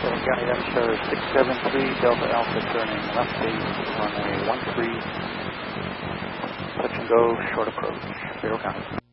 County, that's 673 Delta Alpha turning left base, runway 13, touch and go, short approach, 0 County.